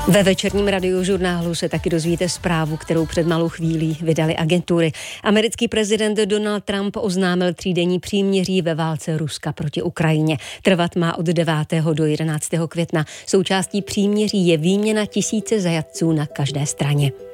Ve večerním radiožurnálu se taky dozvíte zprávu, kterou před malou chvílí vydaly agentury. Americký prezident Donald Trump oznámil 3denní příměří ve válce Ruska proti Ukrajině. Trvat má od 9. do 11. května. Součástí příměří je výměna 1000 zajatců na každé straně.